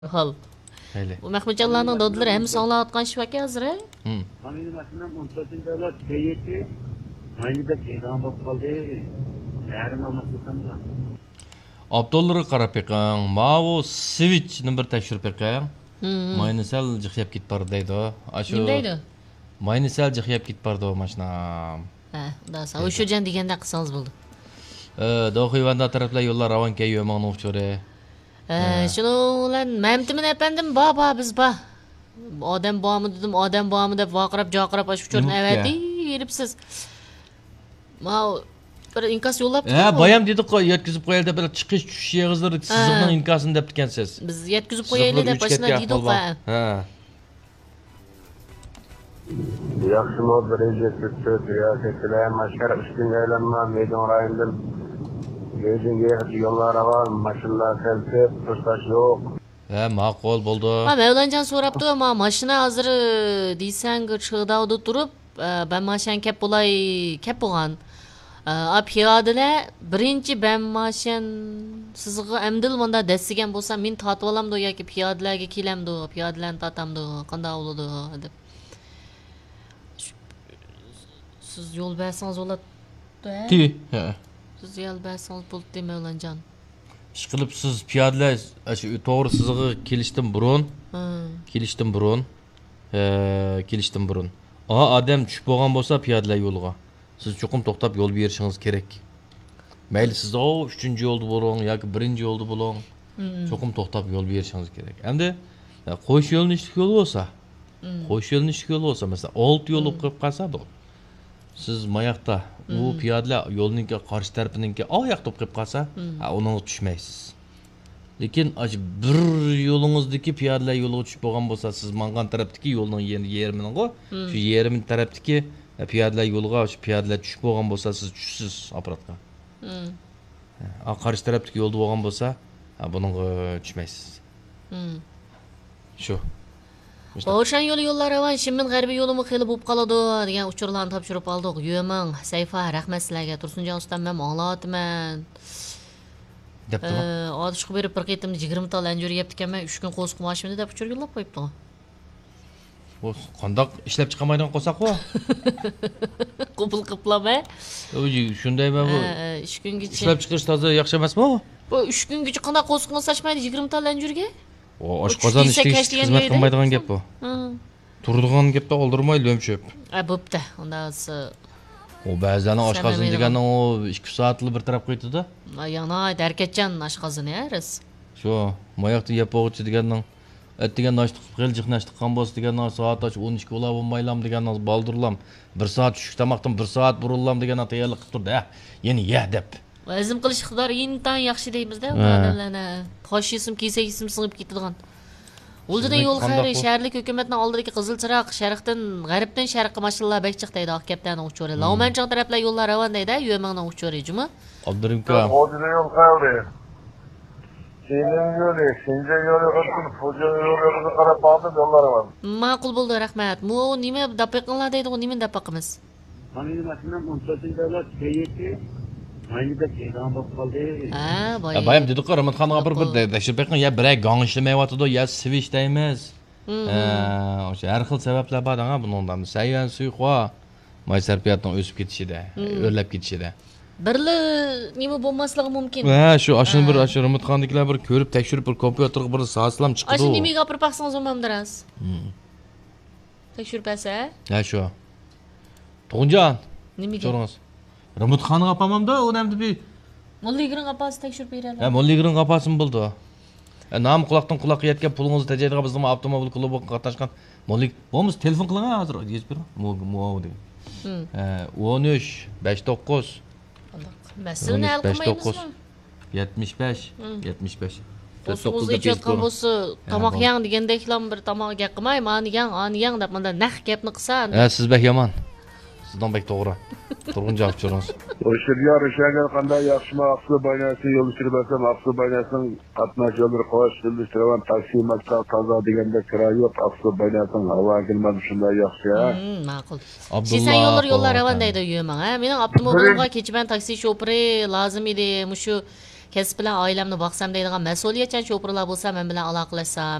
Hal. Hele. Bu Mahmudcanlarning dodlari hem songlayotgan shivaki hozir. Mani mashinam 14 davlat kayeti. Mayda kedan bo'lib qoldi. Yarim amasizamda. Abdulları qarab ekan, mavo switchni bir tekshirib ekan. Mayni sal jixyab ketbar deydi. Ashu. Nima deydi? Mayni sal jixyab ketbardi mashina. Ha, dasa o'shajan deganda qilsangiz bo'ldi. Do'xivanda taraflar yo'llar ravon kayyo ma'no uchore. Shuning mamtimin efendim baba biz ba. Odam bormi dedim, odam bormi deb vaqirab-joqirab shu uchurni avati yiribsiz. Ma bir inkas yo'llab Bayam dedik yetkizib qo'yildi bir chiqish tushish yig'izlar sizning inkasini deb ekansiz. Biz yetkizib qo'yaylik deb boshina dedik. Ha. Yaxshi mod birinchi tutdi, tuyasetlar mashhur üstün aylanma maydon rayondan Beijingga yo'llar var, mashinalar kelib, to'xtash yo'q. Ma'qul bo'ldi. Mevlanjon so'rabdi, ma mashina hozir deysang chiqdavdi turib, ben mashin kep bo'lay, kep bo'lgan. Piyodalar birinchi ben mashin sizga emdil munda desigan bo'lsa, men tatib olamdi yoki piyodalarga kelamdi, piyodalarni tatamdi, qanday bo'ladi deb. Siz yo'l bersangiz bo'ladi. Siz yo'l bersangiz bo'ldi Mevlanjon. Ishqilib siz piyodalar to'g'ri sizga kelishdim burun. Odam tushib bo'lgan bo'lsa piyodalar yo'lga. Siz cho'qim to'xtab yo'l berishingiz kerak. Mayli siz 3-chi yo'lda bo'ling yoki 1-chi yo'lda bo'ling. Cho'qim to'xtab yo'l berishingiz kerak. Endi qo'sh yo'lni ishlik yo'l bo'lsa, masalan, 6 yo'l qo'yib qolsa-da. Siz mayaqda u piyodalar yo'lning qarshi tarafininki oyoq to'p qo'yib qolsa, uni tushmaysiz. Lekin bir yo'lingizdagi piyodalar yo'lga tushib bo'lgan bo'lsa, siz mangan tarafdagi yo'lning yerimining shu yerim tarafdagi piyodalar yo'lga shu piyodalar tushib bo'lgan bo'lsa, siz tushsiz apparatga. Qarshi tarafdagi yo'lda bo'lgan bo'lsa, buningga tushmaysiz. Shu. O'shan yo'llar avan Shimmin g'arbiy yo'limi xeli bo'lib qoladi degan uchurlarni topshirib oldik. Yo'ming, Sayfa, rahmat sizlarga. Tursunjon ustam men anglatman. Debdimi? Chiqib berib bir qitimni 20 ta lanjur yebdi ekanman, 3 kun qo'sqiq mashina deb uchur yo'llab qo'yibdi. Bu qandoq ishlab chiqamaydigan qolsaq-ku? Qo'pil-qiplama. Shundaymi bu? 3 kungacha. Ishlab chiqarish toza yaxshi emasmi? Bu 3 kungacha qanday qo'sqiqni saçmaydi 20 ta lanjurga? Oshqozon ishga xizmat qilmaydigan gap bu. Turadigan gapda oldirmay lo'mshib. Bo'pti. Unda O ba'zan oshqozon deganning o 2 soatli bir taraf qo'ydi-da. Yana darkatchan oshqozoni ris. Shu, moyoqni yeb o'g'chi deganning degan noshtiq qiljiq noshtiq qon bos deganning soat 12 bo'la bo'lmaylam deganning baldirlam. 1 soat tushlik tomoqdan 1 soat burillam degan tayyorlik qilib turdi. Yeni ye deb. O'zim qilish iqtidor intan yaxshi deymiz-da, odamlarni. Toshisim, kesakisim singib ketadigan. O'ldidan yo'l xayri shaharlik hukumatning oldidagi qizil chiroq sharqdan g'arbdan sharqqa mashinalar bekchiq deydi Oqkaptaning uchori. Lawmanchang taraflar yo'llar ravon deydi, Yo'mingning uchori, juma. Abdurimka. O'ldidan yo'l xayri. Senin yo'li, Shinja yo'li o'tib, Foja yo'liga qarab bordim yo'llar ravon. Ma'qul bo'ldi, rahmat. Mu nima dapiqlar deydi, nima dapaqimiz? Mani mashinam 14 davlat kayeti. Mayda kedan bo'lib qoldi. Bayam dedik Rahmatxonga bir tekshirib beqin ya biray gang ishlamayotdi ya switch deymiz. O'sha har xil sabablar bor ha bundan. Sayyan suyqo maysarpiyatning o'sib ketishida, o'rlab ketishida. Birli nima bo'lmasligi mumkin. Shu ashuni bir Rahmatxondagilar bir ko'rib tekshirib bir kompyuterga bir soatlam chiqdi. Ashi nimaga gapirib baqsangiz o'mamdiras. Tekshirib basa? Shu. Tug'unjon. Nimaga? So'rang. Rahmatxonga apamamda o'namdi bir Molligring apasi tekshirib beradi. Molligring apasim bo'ldi. Nam quloqdan quloqqa yetgan pulingizni tajaydiga bizning avtomobil klubiga qatnashgan Mollig. Bo'lmasa telefon qiling hozir yezib bering. Mo degan. 13 59 Masalani hal qilmaymizmi? 75 75 O'zingizga aytgan bo'lsa, tomoq yang degandeklar bir tomoq gap qilmay, mani yang deb menda naq gapni qilsan. Siz bek yomon. Sizdan bek to'g'ri. Turg'un javob berasiz. O'shirga o'shaga qanday yaxshi maqsad baynasi yo'l chiqarsa, maqsad baynasining qatnash yo'llari qo'yish, yo'lishtirgan taksi maktab toza deganda kira yo'q, maqsad baynasining havo kelmadi shunday yaxshi. Ma'qul. Sen yo'llar ravon deydi Yo'ming, ha? Mening avtomobilimga kechiban taksi shoferi lozim edi. Mushu kasb bilan oilamni boqsam deydigan mas'uliyatchan shoferlar bo'lsa men bilan aloqalashsam